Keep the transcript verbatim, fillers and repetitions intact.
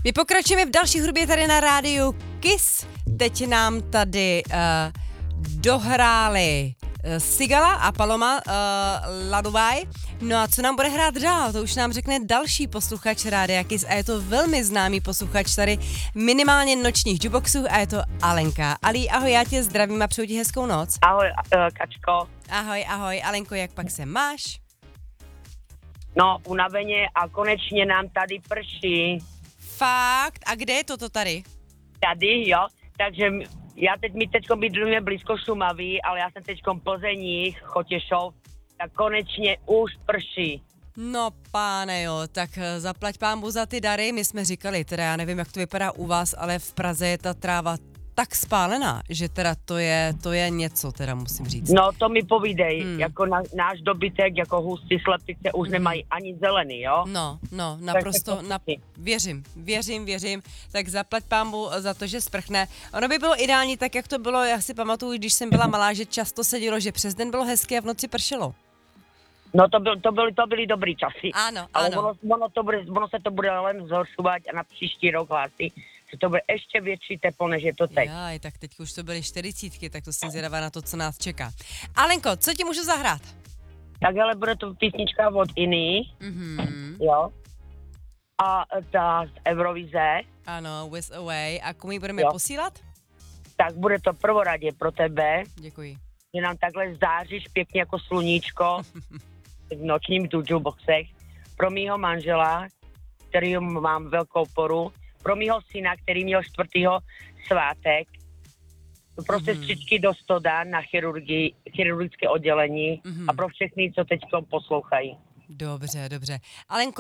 My pokračujeme v další hudbě tady na rádiu Kiss. Teď nám tady uh, dohráli uh, Sigala a Paloma uh, Laduvaj. No a co nám bude hrát dál? To už nám řekne další posluchač rádia Kiss a je to velmi známý posluchač tady minimálně nočních jukeboxů a je to Alenka. Ali, ahoj, já tě zdravím a přeju ti hezkou noc. Ahoj, uh, Kačko. Ahoj, ahoj, Alenko, jak pak se máš? No, unaveně a konečně nám tady prší. Fakt? A kde je toto tady? Tady, jo. Takže já teď, my teďko bydlíme blízko Šumavy, ale já jsem teďko v Plzeních, Chotěšov, tak konečně už prší. No páne jo, tak zaplať pánbu za ty dary, my jsme říkali, teda já nevím, jak to vypadá u vás, ale v Praze je ta tráva tak spálená, že teda to je, to je něco, teda musím říct. No to mi povídej, hmm. jako na, náš dobytek, jako hustý slepice už hmm. nemají ani zelený, jo? No, no, naprosto, na, věřím, věřím, věřím, tak zaplať pánbu za to, že sprchne. Ono by bylo ideální tak, jak to bylo, já si pamatuju, když jsem byla malá, že často se dělo, že přes den bylo hezké a v noci pršelo. No to, byl, to, byly, to byly dobrý časy. Ano, ale ano. Ono, ono, to bude, ono se to bude len zhoršovat a na příští rok hlásí, že to bude ještě větší teplo, než je to teď. Jaj, tak teď už to byly čtyřicítky, tak to jsem zvědavá na to, co nás čeká. Alenko, co ti můžu zahrát? Tak ale bude to písnička od Iny, Mhm. jo. A ta z Eurovize. Ano, With Away. A komu ji budeme Jo. posílat? Tak bude to prvoradě pro tebe, Děkuji. že nám takhle záříš pěkně jako sluníčko v nočním jukeboxech. Pro mýho manžela, který mám velkou poru, pro mýho syna, který měl čtvrtýho svátek, prostě Mhm. střičky do stoda na chirurgii, chirurgické oddělení Mhm. a pro všechny, co teď poslouchají. Dobře, dobře. Alenko,